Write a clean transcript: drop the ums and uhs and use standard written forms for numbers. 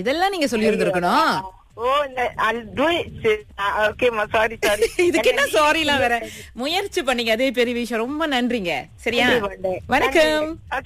இதெல்லாம் நீங்க சொல்லி இருந்திருக்கணும். I'll do it. Okay, sorry. இதுக்கு என்ன சாரிலாம் வேற. முயற்சி பண்ணீங்க, அதே பெரிய விஷயம். ரொம்ப நன்றிங்க. சரியா? வணக்கம்.